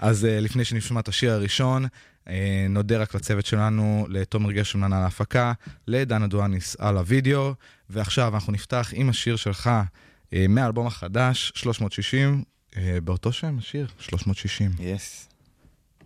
אז לפני שנשמע את השיר הראשון, נודה רק לצוות שלנו, לתומר גרשמן על ההפקה, לדנה דואניס על הוידאו, ועכשיו אנחנו נפתח עם השיר שלך מהאלבום החדש, 360, באותו שם, השיר, 360. Yes.